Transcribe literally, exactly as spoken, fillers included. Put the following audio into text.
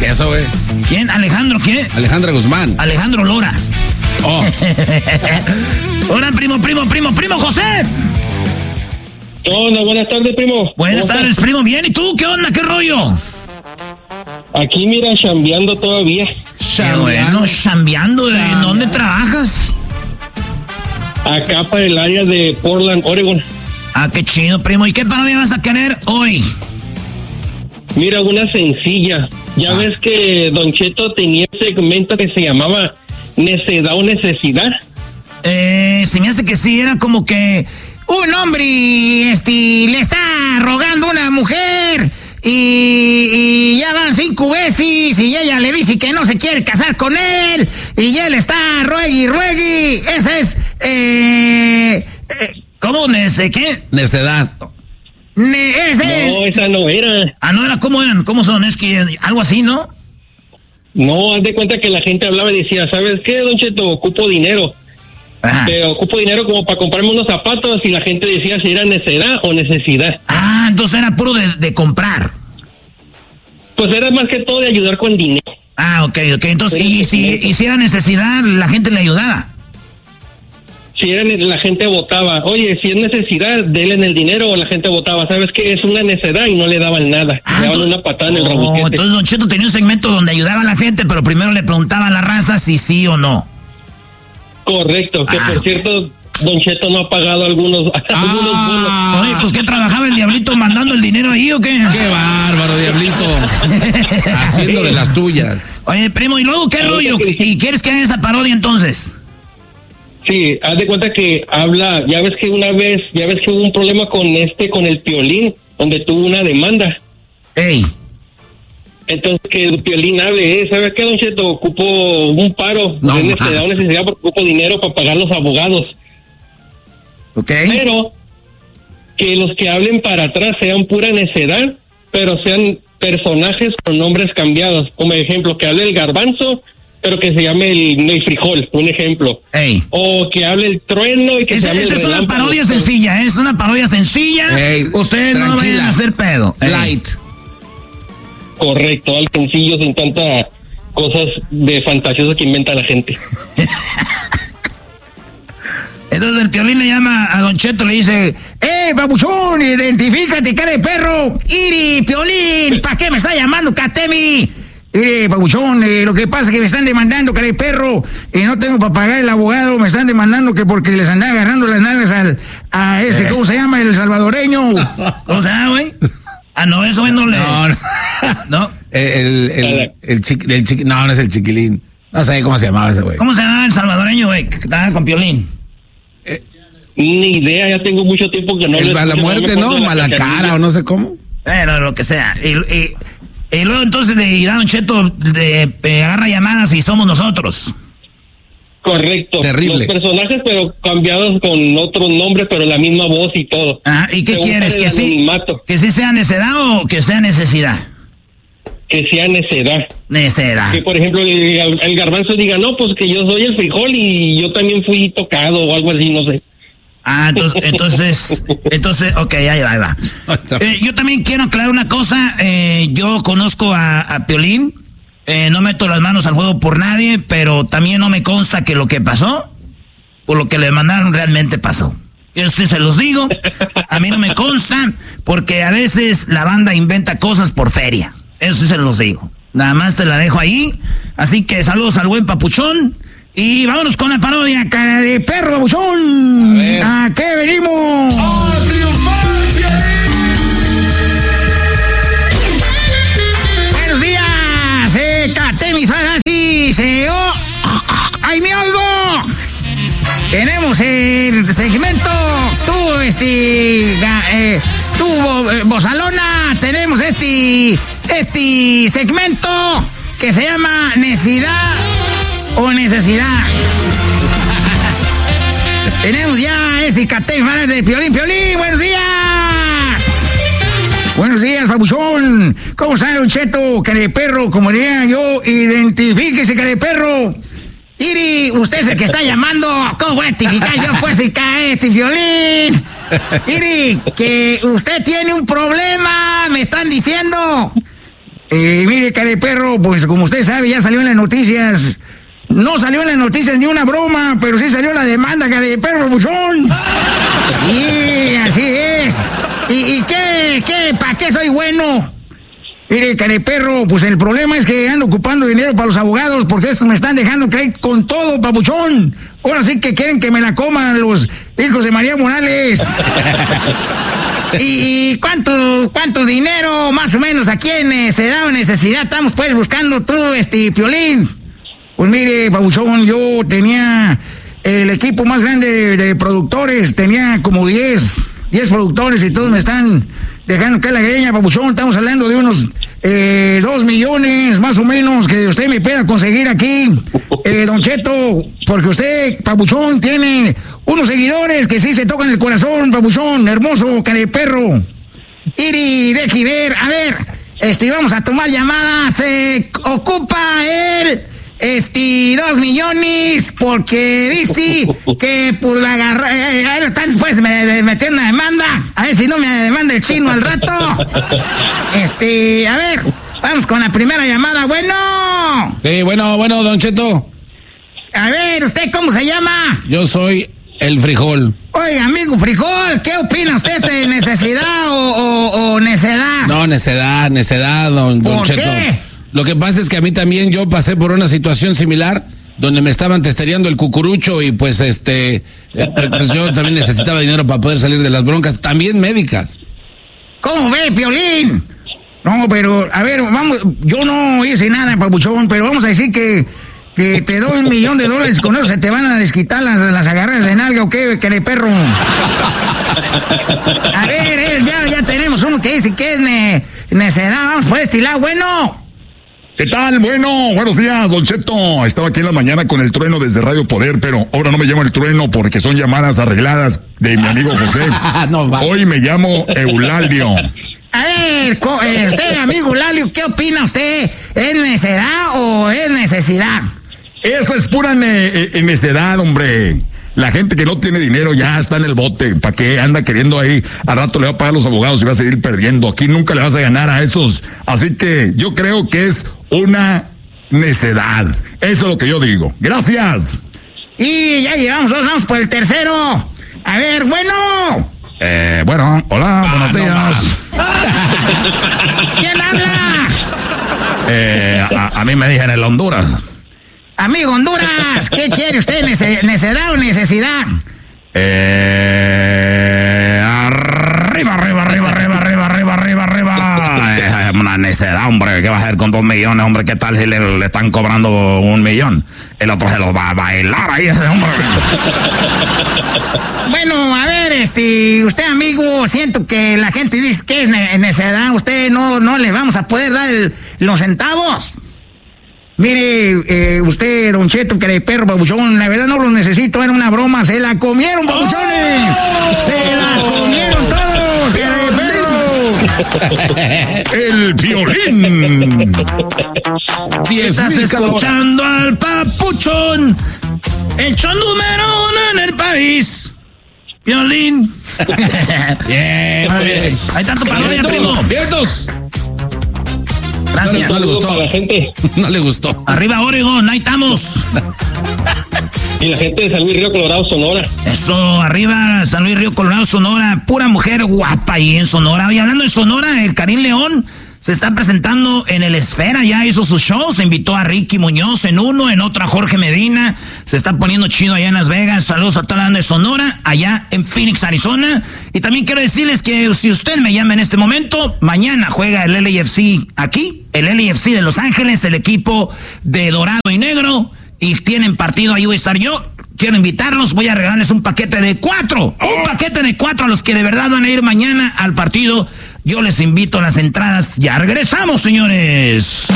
es eso, güey? ¿Quién? ¿Alejandro qué? Alejandra Guzmán. Alejandro Lora. Oh. Hola, primo, primo, primo, primo José. Hola, buenas tardes, primo. Buenas tardes, estás? Primo. Bien, ¿y tú? ¿Qué onda? ¿Qué rollo? Aquí, mira, chambeando todavía. Qué bueno, chambeando. ¿En dónde trabajas? Acá para el área de Portland, Oregon. Ah, qué chido, primo. ¿Y qué parodia vas a querer hoy? Mira, una sencilla. Ya ah. ves que Don Cheto tenía un segmento que se llamaba Necedad o Necesidad. Eh, se me hace que sí, era como que un hombre este, le está rogando a una mujer y, y ya van cinco veces y ella le dice que no se quiere casar con él y él está ruegue y ruegue. Esa es, eh, eh, ¿cómo? ¿Nece qué? Necedad. Ne, ese. No, esa no era. Ah, no era, ¿cómo eran? ¿Cómo son? Es que algo así, ¿no? No, haz de cuenta que la gente hablaba y decía, ¿sabes qué, Don Cheto? Ocupo dinero. Ajá. Pero ocupo dinero como para comprarme unos zapatos y la gente decía si era necedad o necesidad. Ah, entonces era puro de, de comprar. Pues era más que todo de ayudar con dinero. Ah, ok, ok. Entonces, y si, y si era necesidad, la gente le ayudaba. Si era, la gente votaba, oye, si es necesidad, denle en el dinero, o la gente votaba, ¿sabes qué? Es una necedad y no le daban nada. Ah, le daban una patada en el robuquete. Entonces Don Cheto tenía un segmento donde ayudaba a la gente, pero primero le preguntaba a la raza si sí o no. Correcto, que ah, por okay. cierto, Don Cheto no ha pagado algunos, ah, algunos bonos. Oye, pues ¿qué trabajaba el Diablito mandando el dinero ahí o qué? Qué bárbaro, Diablito. Haciendo de las tuyas. Oye, primo, ¿y luego qué rollo? ¿Y quieres que haga esa parodia entonces? Sí, haz de cuenta que habla, ya ves que una vez, ya ves que hubo un problema con este, con el Piolín, donde tuvo una demanda. Ey. Entonces que el Piolín hable, ¿eh? ¿Sabes qué, Don Cheto? Ocupo un paro, no, de necesidad o necesidad porque ocupo dinero para pagar los abogados. Ok. Pero que los que hablen para atrás sean pura necedad, pero sean personajes con nombres cambiados. Como ejemplo, que hable el Garbanzo, pero que se llame el, el frijol, un ejemplo. Ey. O que hable el trueno y que es, se llame esa el es una parodia sencilla, ¿eh? Es una parodia sencilla. Ey, ustedes tranquila. No vayan a hacer pedo. Ey. Light. Correcto, al sencillo, sin tanta cosas de fantasioso que inventa la gente. Entonces el Piolín le llama a Don Cheto, le dice, ¡eh, babuchón, identifícate, cara de perro! ¡Iri, Piolín! ¿Para qué me está llamando, Catemi? Mire, babuchón, eh, lo que pasa es que me están demandando, cara de perro, y no tengo para pagar el abogado, me están demandando que porque les anda agarrando las nalgas al, a ese, ¿cómo se llama? El salvadoreño. ¿Cómo se llama, güey? Ah, no, eso güey no le... No, no. ¿No? El, el, el, el, chiqui, el chiqui, no, no es el chiquilín. No sé cómo se llamaba ese güey. ¿Cómo se llamaba el salvadoreño, güey, que estaba con Piolín? Eh, Ni idea, ya tengo mucho tiempo que no... El mala muerte, ¿no? Mala cara o no sé cómo. Bueno, lo que sea. Y, y, y luego entonces de Don Cheto de, de agarra llamadas y somos nosotros. Correcto. Terrible. Los personajes, pero cambiados con otros nombres, pero la misma voz y todo. Ah, ¿y qué quieres? ¿Que sí, ¿Que sí sea necedad o que sea necesidad? Que sea necedad. Necedad. Que, por ejemplo, el, el Garbanzo diga, no, pues que yo soy el frijol y yo también fui tocado o algo así, no sé. Ah, entonces, entonces, entonces, ok, ahí va, ahí va. Eh, yo también quiero aclarar una cosa. Eh, yo conozco a, a Piolín. Eh, no meto las manos al fuego por nadie, pero también no me consta que lo que pasó, o lo que le mandaron realmente pasó. Yo sí se los digo, a mí no me consta, porque a veces la banda inventa cosas por feria. Eso sí se los digo. Nada más te la dejo ahí. Así que saludos al buen papuchón. Y vámonos con la parodia, cara de perro, babuchón. ¿A, ¿A qué venimos? ¡A triunfar! Buenos días, eh, Catemis, Farasi, se oh, ¡ay, me oigo! Tenemos el segmento, tú, este, eh, tú, eh, Bozalona, tenemos este, este segmento que se llama Necesidad o Necesidad. Tenemos ya ese Catemis de Piolín, Piolín, buenos días. Buenos días, babuchón. ¿Cómo está, Don Cheto? Cara de perro, como diría yo, identifíquese, cara de perro. Iri, usted es el que está llamando. ¿Cómo voy a identificar yo pues el este Piolín? Iri, que usted tiene un problema, me están diciendo. Eh, mire, cara de perro, pues como usted sabe, ya salió en las noticias. No salió en las noticias ni una broma, pero sí salió la demanda, cara de perro, buchón. Y así es. ¿Y, y qué, qué, para qué soy bueno? Mire, cara de perro, pues el problema es que ando ocupando dinero para los abogados porque estos me están dejando creer con todo, papuchón. Ahora sí que quieren que me la coman los hijos de María Morales. ¿Y, y cuánto, cuánto dinero más o menos a quién se da necesidad? Estamos pues buscando tú, este, Piolín. Pues mire, papuchón, yo tenía el equipo más grande de, de productores, tenía como diez, diez productores y todos me están dejando caer la greña, papuchón. Estamos hablando de unos eh, dos millones más o menos que usted me pueda conseguir aquí, eh, Don Cheto, porque usted, papuchón, tiene unos seguidores que sí se tocan el corazón, papuchón, hermoso, cara de perro. Iri, deje ver, a ver, este, vamos a tomar llamadas, se ocupa el... Este, dos millones, porque dice que pues la agarra, eh, eh, están pues me, me metiendo una demanda, a ver si no me demanda el chino al rato. Este, a ver, vamos con la primera llamada, bueno. Sí, bueno, bueno, Don Cheto. A ver, ¿usted cómo se llama? Yo soy el Frijol. Oiga, amigo Frijol, ¿qué opina usted de necesidad o, o, o necedad? No, necedad, necedad, don, don ¿Por Cheto. qué? Lo que pasa es que a mí también yo pasé por una situación similar donde me estaban testereando el cucurucho y pues este pues yo también necesitaba dinero para poder salir de las broncas, también médicas. ¿Cómo ve, Piolín? No, pero, a ver, vamos, yo no hice nada, papuchón, pero vamos a decir que, que te doy un millón de dólares, con eso se te van a desquitar las, las agarras de nalga, ¿o qué, qué perro? A ver, eh, ya, ya tenemos uno que dice que es ne, necedad, vamos por este lado, bueno. ¿Qué tal? Bueno, buenos días, Don Cheto. Estaba aquí en la mañana con el trueno desde Radio Poder, pero ahora no me llamo el trueno porque son llamadas arregladas de mi amigo José. No, hoy me llamo Eulalio. A ver, usted, amigo Eulalio, ¿qué opina usted? ¿Es necedad o es necesidad? Eso es pura ne necedad, hombre. La gente que no tiene dinero ya está en el bote. ¿Para qué anda queriendo ahí? Al rato le va a pagar a los abogados y va a seguir perdiendo. Aquí nunca le vas a ganar a esos. Así que yo creo que es una necedad. Eso es lo que yo digo. Gracias. Y ya llevamos dos, vamos por el tercero. A ver, bueno. Eh, bueno, hola, ah, buenos días. No, ¿quién habla? Eh, a, a mí me dijeron en Honduras. Amigo Honduras, ¿qué quiere usted? ¿Nece ¿Necedad o necesidad? Eh, arriba, arriba, arriba, arriba, arriba, arriba, arriba, arriba. Eh, una necedad, hombre. ¿Qué va a hacer con dos millones, hombre? ¿Qué tal si le, le están cobrando un millón? El otro se los va a bailar ahí, ese hombre. Bueno, a ver, este, usted, amigo, siento que la gente dice que es ne necedad. Usted no, no le vamos a poder dar el, los centavos. Mire, eh, usted, Don Cheto, que de perro, babuchón, la verdad no lo necesito, era una broma, se la comieron, babuchones, ¡oh! Se la comieron todos, que de perro. El Piolín. Estás escuchando al papuchón, hecho número uno en el país. Piolín. Bien, muy bien. Hay tanto parodia, primo. ¡Vientos! Gracias. No le gustó a la gente. No le gustó. Arriba Oregon, ahí estamos. Y la gente de San Luis Río Colorado, Sonora. Eso, arriba San Luis Río Colorado, Sonora. Pura mujer guapa ahí en Sonora. Y hablando de Sonora, el Karim León se está presentando en el Esfera, ya hizo su show, se invitó a Ricky Muñoz en uno, en otra Jorge Medina, se está poniendo chido allá en Las Vegas. Saludos a toda la banda de Sonora, allá en Phoenix, Arizona. Y también quiero decirles que si usted me llama en este momento, mañana juega el L A F C aquí, el L A F C de Los Ángeles, el equipo de dorado y negro, y tienen partido, ahí voy a estar yo. Quiero invitarlos, voy a regalarles un paquete de cuatro, un paquete de cuatro a los que de verdad van a ir mañana al partido. Yo les invito a las entradas. Ya regresamos, señores.